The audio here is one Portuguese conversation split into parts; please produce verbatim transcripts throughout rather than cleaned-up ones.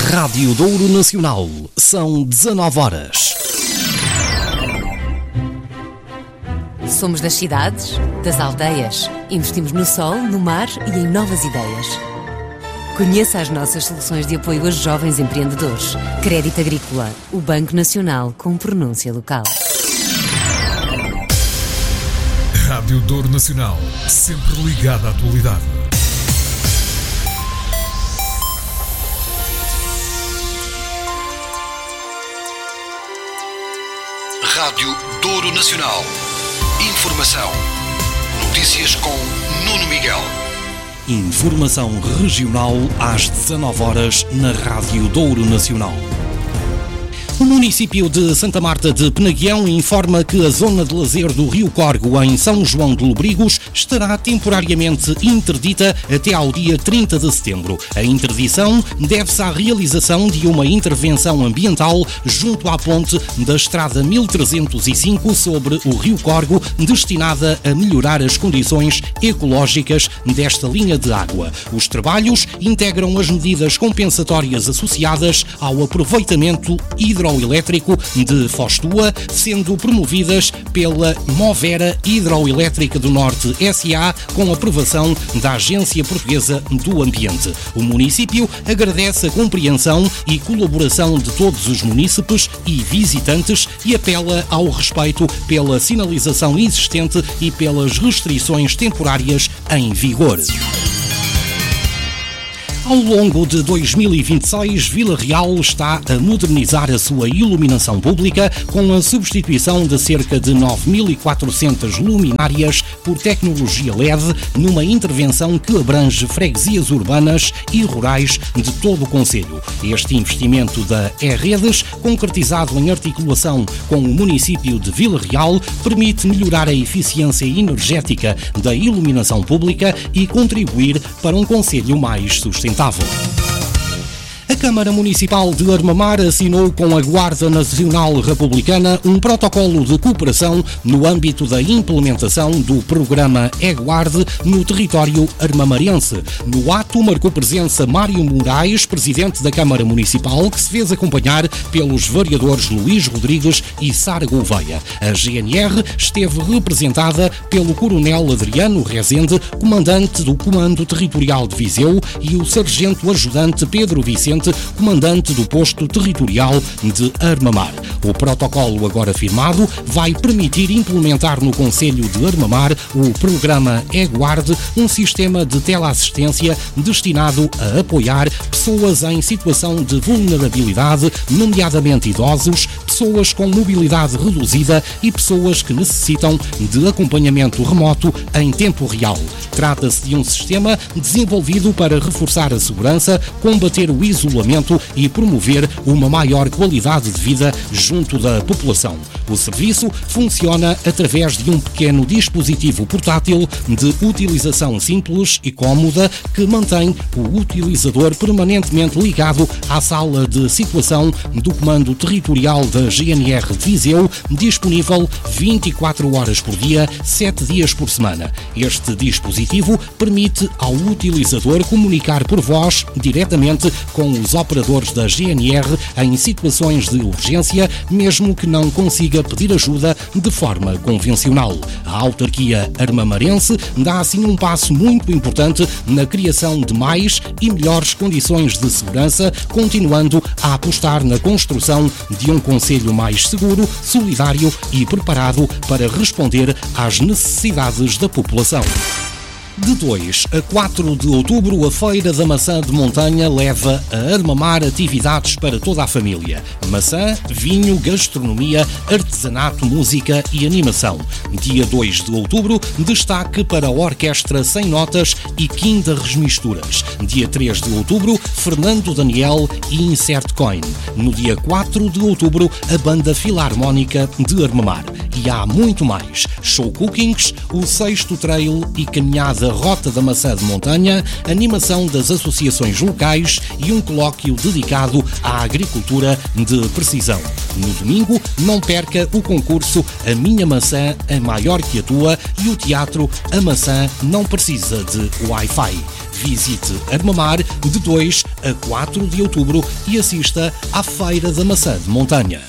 Rádio Douro Nacional, são dezanove horas. Somos das cidades, das aldeias. Investimos no sol, no mar e em novas ideias. Conheça as nossas soluções de apoio a jovens empreendedores. Crédito Agrícola, o Banco Nacional com pronúncia local. Rádio Douro Nacional, sempre ligada à atualidade. Rádio Douro Nacional. Informação. Notícias com Nuno Miguel. Informação regional às dezanove horas na Rádio Douro Nacional. O município de Santa Marta de Penaguião informa que a zona de lazer do Rio Corgo, em São João de Lobrigos, estará temporariamente interdita até ao dia trinta de setembro. A interdição deve-se à realização de uma intervenção ambiental junto à ponte da Estrada mil trezentos e cinco sobre o Rio Corgo, destinada a melhorar as condições ecológicas desta linha de água. Os trabalhos integram as medidas compensatórias associadas ao aproveitamento hidroelétrico de Fostua, sendo promovidas pela Movera Hidroelétrica do Norte S A, com aprovação da Agência Portuguesa do Ambiente. O município agradece a compreensão e colaboração de todos os munícipes e visitantes e apela ao respeito pela sinalização existente e pelas restrições temporárias em vigor. Ao longo de dois mil e vinte e seis, Vila Real está a modernizar a sua iluminação pública com a substituição de cerca de nove mil e quatrocentas luminárias por tecnologia L E D, numa intervenção que abrange freguesias urbanas e rurais de todo o concelho. Este investimento da E-Redes, concretizado em articulação com o município de Vila Real, permite melhorar a eficiência energética da iluminação pública e contribuir para um concelho mais sustentável. A Câmara Municipal de Armamar assinou com a Guarda Nacional Republicana um protocolo de cooperação no âmbito da implementação do programa E-Guarde no território armamarense. No ato marcou presença Mário Moraes, presidente da Câmara Municipal, que se fez acompanhar pelos vereadores Luís Rodrigues e Sara Gouveia. A G N R esteve representada pelo Coronel Adriano Rezende, comandante do Comando Territorial de Viseu, e o Sargento Ajudante Pedro Vicente, comandante do posto territorial de Armamar. O protocolo agora firmado vai permitir implementar no concelho de Armamar o programa E-Guarde, um sistema de teleassistência destinado a apoiar pessoas em situação de vulnerabilidade, nomeadamente idosos, pessoas com mobilidade reduzida e pessoas que necessitam de acompanhamento remoto em tempo real. Trata-se de um sistema desenvolvido para reforçar a segurança, combater o isolamento e promover uma maior qualidade de vida junto da população. O serviço funciona através de um pequeno dispositivo portátil de utilização simples e cómoda que mantém o utilizador permanentemente ligado à sala de situação do Comando Territorial da G N R de Viseu, disponível vinte e quatro horas por dia, sete dias por semana. Este dispositivo permite ao utilizador comunicar por voz diretamente com os operadores da G N R em situações de urgência, mesmo que não consiga pedir ajuda de forma convencional. A autarquia armamarense dá assim um passo muito importante na criação de mais e melhores condições de segurança, continuando a apostar na construção de um concelho mais seguro, solidário e preparado para responder às necessidades da população. De dois a quatro de outubro, a Feira da Maçã de Montanha leva a Armamar atividades para toda a família. Maçã, vinho, gastronomia, artesanato, música e animação. Dia dois de outubro, destaque para a Orquestra Sem Notas e Quinta Resmisturas. Dia três de outubro, Fernando Daniel e Insert Coin. No dia quatro de outubro, a Banda Filarmónica de Armamar. e há muito mais. Show cookings, o sexto trail e caminhada Rota da Maçã de Montanha, animação das associações locais e um colóquio dedicado à agricultura de precisão. No domingo, não perca o concurso A Minha Maçã é Maior que a Tua e o teatro A Maçã Não Precisa de Wi-Fi. Visite Armamar de dois a quatro de outubro e assista à Feira da Maçã de Montanha.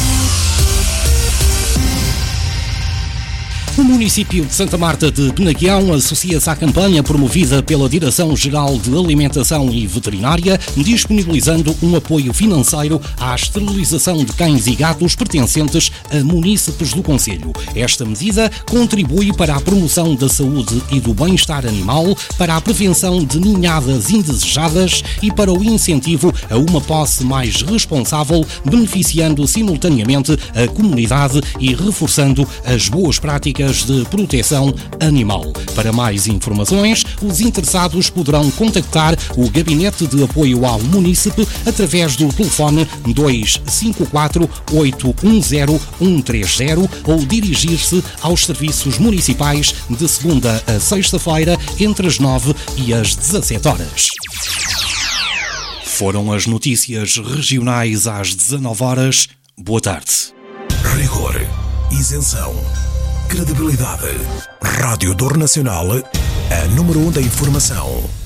O município de Santa Marta de Penaguião associa-se à campanha promovida pela Direção-Geral de Alimentação e Veterinária, disponibilizando um apoio financeiro à esterilização de cães e gatos pertencentes a munícipes do concelho. Esta medida contribui para a promoção da saúde e do bem-estar animal, para a prevenção de ninhadas indesejadas e para o incentivo a uma posse mais responsável, beneficiando simultaneamente a comunidade e reforçando as boas práticas de proteção animal. Para mais informações, os interessados poderão contactar o Gabinete de Apoio ao Munícipe através do telefone dois cinco quatro, oito um zero, um três zero ou dirigir-se aos serviços municipais de segunda a sexta-feira entre as nove e as dezassete horas. Foram as notícias regionais às dezanove horas. Boa tarde. Rigor, isenção, credibilidade. Rádio Douro Nacional, a número um da informação.